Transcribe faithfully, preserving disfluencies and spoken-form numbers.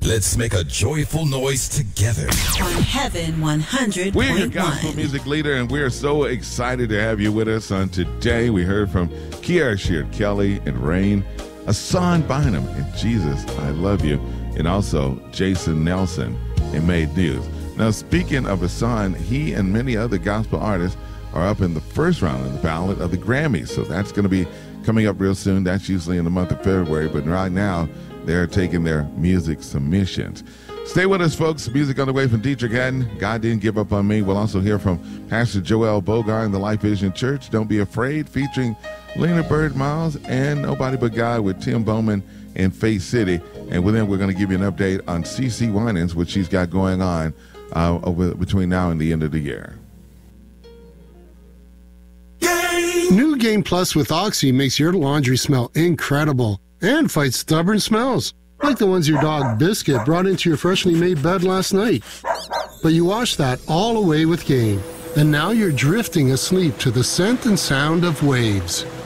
Let's make a joyful noise together. On Heaven one hundred point one. We're your gospel music leader, and we're so excited to have you with us on today. We heard from Kiara Sheard Kelly and Rain, Hassan Bynum and Jesus, I Love You, and also Jason Nelson and Made News. Now, speaking of Hassan, he and many other gospel artists are up in the first round of the ballot of the Grammys. So that's going to be coming up real soon. That's usually in the month of February, but right now they're taking their music submissions. Stay with us, folks. Music on the way from Dietrich Haddon. God Didn't Give Up on Me. We'll also hear from Pastor Joel Bogart and the Life Vision Church, Don't Be Afraid, featuring Lena Bird Miles and Nobody But God with Tim Bowman in Faith City. And then we're going to give you an update on CeCe Winans, what she's got going on uh, over, between now and the end of the year. New Game Plus with Oxy makes your laundry smell incredible and fights stubborn smells, like the ones your dog Biscuit brought into your freshly made bed last night. But you washed that all away with Game, and now you're drifting asleep to the scent and sound of waves.